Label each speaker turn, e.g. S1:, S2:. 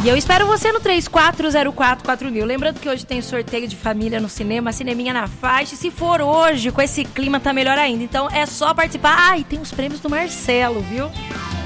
S1: E eu espero você no 34044000. Lembrando que hoje tem sorteio de família no cinema, cineminha na faixa. E se for hoje, com esse clima tá melhor ainda. Então é só participar. E tem os prêmios do Marcelo, viu?